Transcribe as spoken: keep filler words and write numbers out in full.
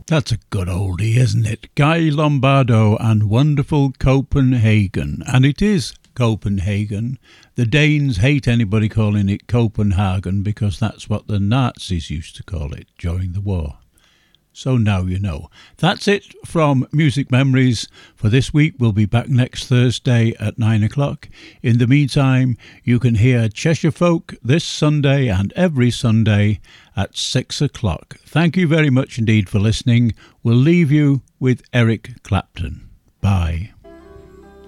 That's a good oldie, isn't it? Guy Lombardo and Wonderful Copenhagen. And it is Copenhagen. The Danes hate anybody calling it Copenhagen because that's what the Nazis used to call it during the war. So now you know. That's it from Music Memories for this week. We'll be back next Thursday at nine o'clock. In the meantime, you can hear Cheshire Folk this Sunday and every Sunday at six o'clock. Thank you very much indeed for listening. We'll leave you with Eric Clapton. Bye.